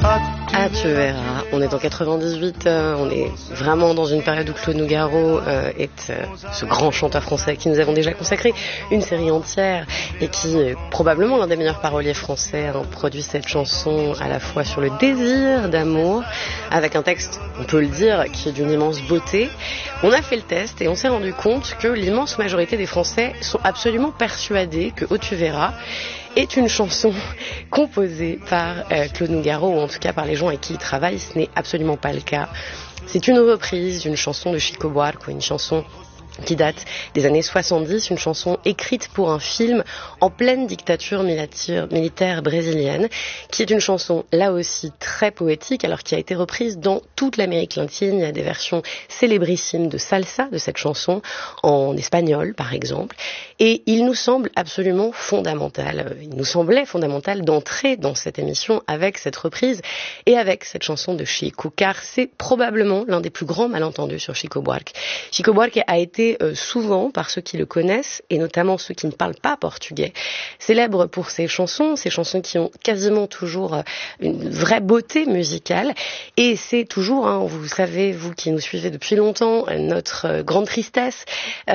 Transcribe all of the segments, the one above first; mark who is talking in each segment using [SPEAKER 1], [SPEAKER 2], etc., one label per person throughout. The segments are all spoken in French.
[SPEAKER 1] Ah, tu verras, on est en 98, on est vraiment dans une période où Claude Nougaro est ce grand chanteur français à qui nous avons déjà consacré une série entière et qui est probablement l'un des meilleurs paroliers français, produit cette chanson à la fois sur le désir d'amour, avec un texte, on peut le dire, qui est d'une immense beauté. On a fait le test et on s'est rendu compte que l'immense majorité des Français sont absolument persuadés que Oh tu verras est une chanson composée par Claude Nougaro, ou en tout cas par les gens avec qui il travaille. Ce n'est absolument pas le cas. C'est une reprise d'une chanson de Chico Buarque, une chanson qui date des années 70, une chanson écrite pour un film en pleine dictature militaire brésilienne, qui est une chanson là aussi très poétique, alors qui a été reprise dans toute l'Amérique latine. Il y a des versions célébrissimes de salsa de cette chanson, en espagnol par exemple, et il nous semble absolument fondamental, il nous semblait fondamental d'entrer dans cette émission avec cette reprise et avec cette chanson de Chico, car c'est probablement l'un des plus grands malentendus sur Chico Buarque. Chico Buarque a été souvent, par ceux qui le connaissent, et notamment ceux qui ne parlent pas portugais, célèbre pour ces chansons qui ont quasiment toujours une vraie beauté musicale, et c'est toujours, vous savez, vous qui nous suivez depuis longtemps, notre grande tristesse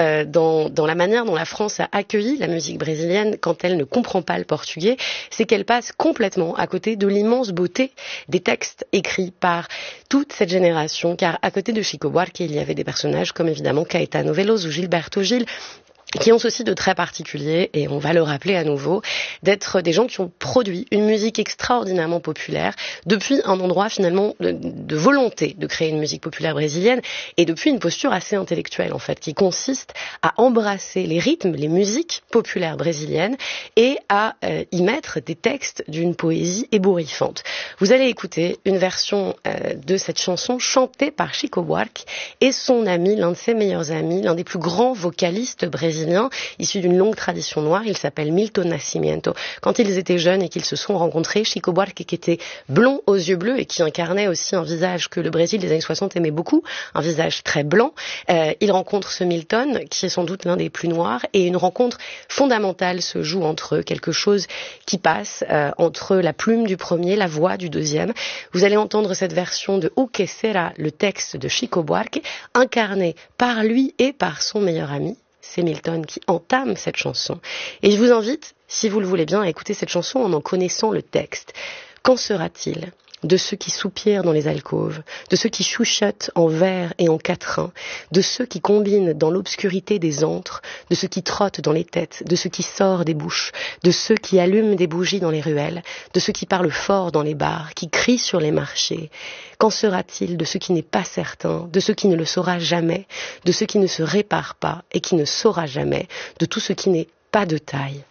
[SPEAKER 1] dans la manière dont la France a accueilli la musique brésilienne quand elle ne comprend pas le portugais, c'est qu'elle passe complètement à côté de l'immense beauté des textes écrits par toute cette génération, car à côté de Chico Buarque, il y avait des personnages comme évidemment Caetano Veloso ou Gilberto Gil, qui ont ceci de très particulier, et on va le rappeler à nouveau, d'être des gens qui ont produit une musique extraordinairement populaire depuis un endroit finalement de volonté de créer une musique populaire brésilienne, et depuis une posture assez intellectuelle en fait, qui consiste à embrasser les rythmes, les musiques populaires brésiliennes et à y mettre des textes d'une poésie ébouriffante. Vous allez écouter une version de cette chanson chantée par Chico Buarque et son ami, l'un de ses meilleurs amis, l'un des plus grands vocalistes brésiliens, issu d'une longue tradition noire. Il s'appelle Milton Nascimento. Quand ils étaient jeunes et qu'ils se sont rencontrés, Chico Buarque, qui était blond aux yeux bleus et qui incarnait aussi un visage que le Brésil des années 60 aimait beaucoup, un visage très blanc, il rencontre ce Milton, qui est sans doute l'un des plus noirs, et une rencontre fondamentale se joue entre eux, quelque chose qui passe entre la plume du premier, la voix du deuxième. Vous allez entendre cette version de O que sera, le texte de Chico Buarque, incarné par lui et par son meilleur ami. C'est Milton qui entame cette chanson. Et je vous invite, si vous le voulez bien, à écouter cette chanson en connaissant le texte. Qu'en sera-t-il de ceux qui soupirent dans les alcôves, de ceux qui chuchotent en vers et en quatrains, de ceux qui combinent dans l'obscurité des antres, de ceux qui trottent dans les têtes, de ceux qui sortent des bouches, de ceux qui allument des bougies dans les ruelles, de ceux qui parlent fort dans les bars, qui crient sur les marchés? Qu'en sera-t-il de ce qui n'est pas certain, de ce qui ne le saura jamais, de ce qui ne se répare pas et qui ne saura jamais, de tout ce qui n'est pas de taille?